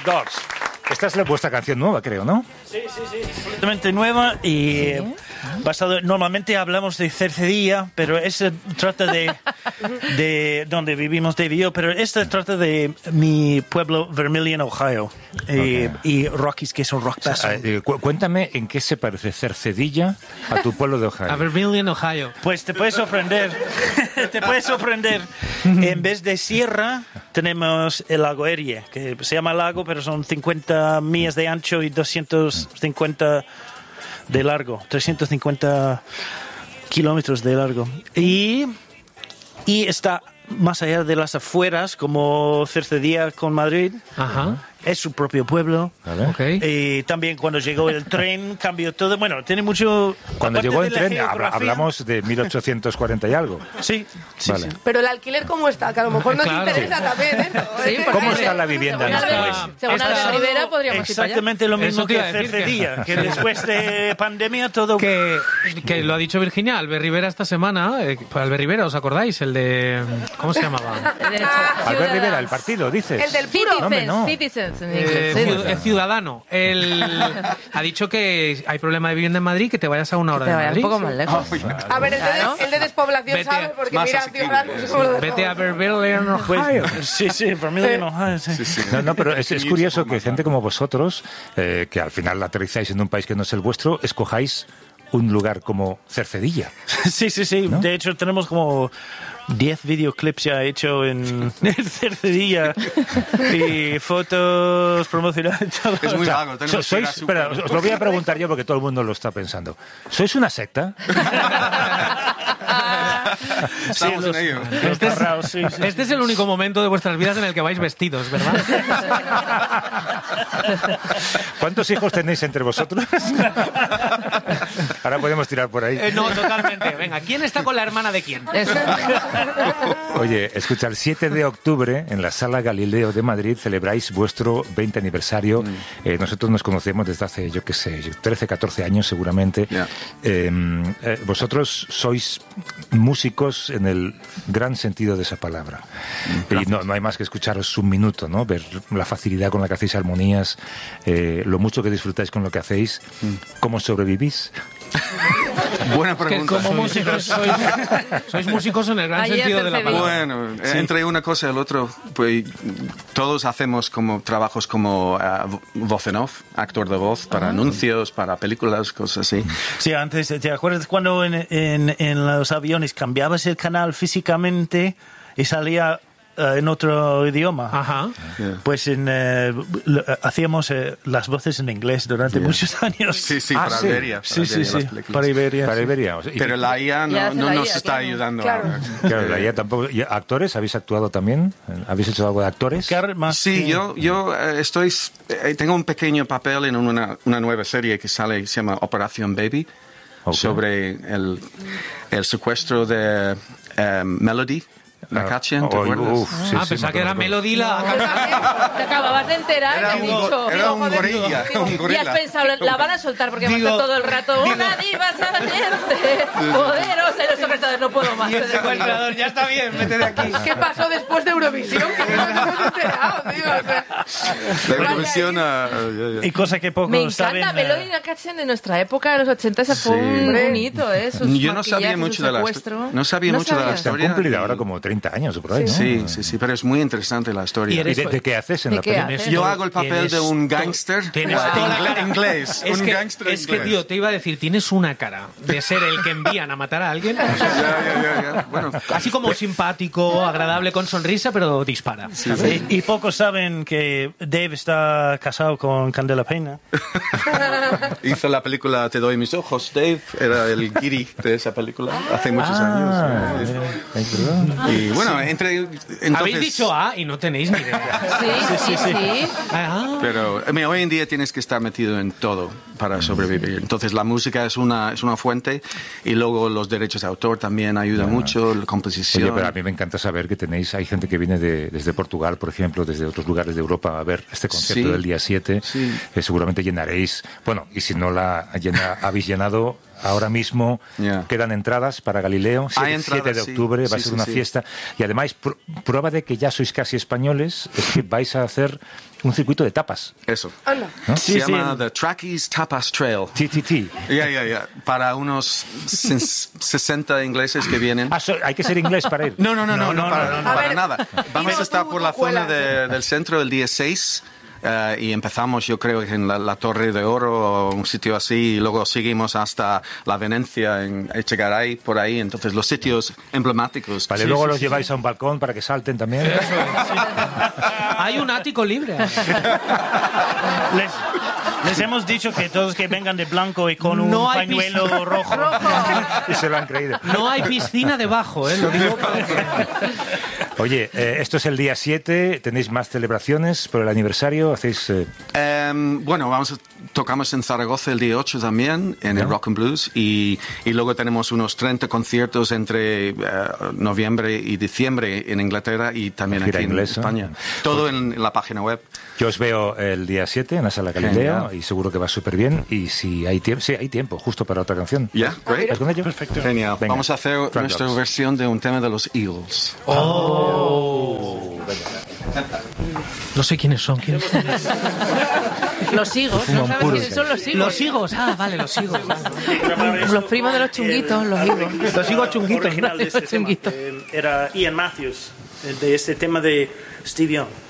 Doors. Esta es vuestra canción nueva, creo, ¿no? Sí, completamente nueva y basado. Normalmente hablamos de Cercedilla, pero esta trata de donde vivimos Dave y yo, pero esta trata de mi pueblo Vermilion, Ohio, y Rockies, que es un rock festival. Cuéntame en qué se parece Cercedilla a tu pueblo de Ohio. A Vermilion, Ohio. Pues te puedes sorprender. Te puedes sorprender. En vez de sierra, tenemos el lago Erie, que se llama lago, pero son 50 millas de ancho y 250 de largo. 350 kilómetros de largo. Y está más allá de las afueras, como Cercedilla con Madrid. Ajá. Es su propio pueblo. Vale. Okay. Y también cuando llegó el tren cambió todo. Bueno, tiene mucho... Cuando llegó el tren, geografía, hablamos de 1840 y algo. Sí, Vale. Pero el alquiler, ¿cómo está? Que a lo mejor nos Claro. interesa también, ¿eh? Sí, porque ¿Cómo está la vivienda? Según Albert Rivera podríamos ir para allá. Exactamente lo mismo Eso te que iba a decir, Cercedilla, que después de pandemia todo... Que lo ha dicho Virginia, Albert Rivera esta semana. Albert Rivera, ¿os acordáis? El de... ¿Cómo se llamaba? Albert Rivera, el partido, dices. El del puro. No, hombre, no. Citizens en inglés. Es Ciudadano. Él ha dicho que hay problema de vivienda en Madrid, que te vayas a una hora Te de vayas Madrid. un poco más lejos. A ver, el de despoblación Vete, sabe, porque más mira, asequible. ciudad, no sé cómo lo Vete a Vermilion, Pues, Ohio. sí, Vermilion, Ohio, sí. No, pero es curioso que gente como vosotros, que al final aterrizáis en un país que no es el vuestro, escojáis un lugar como Cercedilla. Sí. ¿No? De hecho, tenemos como 10 videoclips ya hechos en Cercedilla y fotos promocionales. Todo. Es muy vago. tenemos que ir a su Espera, pueblo. os lo voy a preguntar yo porque todo el mundo lo está pensando. ¿Sois una secta? Estamos en ello. Este es el único momento de vuestras vidas en el que vais vestidos, ¿verdad? ¿Cuántos hijos tenéis entre vosotros? Ahora podemos tirar por ahí. No, totalmente. Venga, ¿quién está con la hermana de quién? Eso. Oye, escucha, el 7 de octubre en la Sala Galileo de Madrid celebráis vuestro 20 aniversario. Nosotros nos conocemos desde hace, 13, 14 años seguramente. Ya. Vosotros sois músicos en el gran sentido de esa palabra. Y no hay más que escucharos un minuto, ¿no? Ver la facilidad con la que hacéis armonías, lo mucho que disfrutáis con lo que hacéis. ¿Cómo sobrevivís? Buena Que pregunta. como músicos sois músicos en el gran Ayer sentido de la Cercedilla. palabra. Bueno, entre una cosa y el otro, pues todos hacemos como trabajos como voz en off, actor de voz para anuncios, para películas, cosas así. Sí, antes, ¿te acuerdas cuando en los aviones cambiabas el canal físicamente y salía en otro idioma? Ajá. Pues hacíamos las voces en inglés durante muchos años. Sí, Ah, para sí. Iberia. Sí, las películas. para Iberia. Para sí. Iberia. Pero la IA Ya hace no la nos IA, está claro. ayudando. Claro. Claro, la IA tampoco. ¿Y actores? ¿Habéis actuado también? ¿Habéis hecho algo de actores? Sí, yo tengo un pequeño papel en una nueva serie que se llama Operación Baby, sobre el secuestro de Melody. La Kachin, ¿te acuerdas? Pensaba que era Melody la... Te acababas de enterar y has dicho... Era un gorilla. Y has pensado, la van a soltar porque va a estar todo el rato una diva saliente, poderosa, y los secuestradores no puedo más. Ya está bien, vete de aquí. ¿Qué pasó después de Eurovisión? Que no nos hemos enterado, tío. O sea, La Eurovisión. Y cosa que pocos Me saben. encanta Melody Nakatchen de nuestra época, de los 80, ese fue un hito, ¿eh? Sus Yo no sabía maquillajes, mucho su de la secuestro. no sabía mucho de la sabías? Se han historia. cumplido ahora como 30 años por ahí, ¿no? Sí, pero es muy interesante la historia. ¿Y de qué haces en ¿De la qué película? haces? Yo hago el papel de un gángster inglés. Es Un que, gángster es que, inglés. tío, te iba a decir, tienes una cara de ser el que envían a matar a alguien. Ya. Bueno, Así como simpático, agradable, con sonrisa, pero dispara. Y pocos saben que Dave está casado con Candela Peña. hizo la película Te doy mis ojos. Dave era el guiri de esa película hace muchos años. Y bueno, entonces, Habéis dicho A y no tenéis ni idea. Sí. Ah. Pero hoy en día tienes que estar metido en todo para sobrevivir. Entonces la música es una fuente y luego los derechos de autor también ayudan mucho, la composición. Oye, pero a mí me encanta saber que hay gente que viene desde Portugal, por ejemplo, desde otros lugares de Europa a ver este concierto del día 7. Sí. Seguramente llenaréis, bueno, y si no habéis llenado, Ahora mismo Yeah. quedan entradas para Galileo, 7 de octubre, va a ser una fiesta. Y además, prueba de que ya sois casi españoles, es que vais a hacer un circuito de tapas. Eso. Anda. ¿No? Se llama The Trackies Tapas Trail. TTT. Ya. Para unos 60 ingleses que vienen. Hay que ser inglés para ir. No, para ver, nada. Vamos a estar por la zona cuela. del centro el día 6 y empezamos, yo creo, en la Torre de Oro o un sitio así, y luego seguimos hasta la Venecia, en Echegaray, por ahí. Entonces, los sitios emblemáticos. Vale, luego los lleváis a un balcón para que salten también. Hay un ático libre. Les hemos dicho que todos que vengan de blanco y con No un hay pañuelo rojo. Y se lo han creído. No hay piscina debajo, lo digo para que... Oye, esto es el día 7, tenéis más celebraciones por el aniversario, hacéis... Bueno, tocamos en Zaragoza el día 8 también, en el Rock and Blues, y luego tenemos unos 30 conciertos entre noviembre y diciembre en Inglaterra y también Gira aquí inglesa. en España. Todo en la página web. Yo os veo el día 7 en la Sala Galileo. Genial. Y seguro que va súper bien. Y si hay tiempo, hay tiempo justo para otra canción. Yeah, great. ¿Vas con ello? Perfecto. Genial. Venga. Vamos a hacer Drag nuestra Dogs. versión de un tema de los Eagles. No sé quiénes son. Los higos, ¿no sabes quiénes son los higos? Los higos. Ah, vale, los higos. Los primos de los chunguitos, los higos. Los higos chunguitos. Original de este tema, Chunguito. era Ian Matthews, de este tema de Steve Young.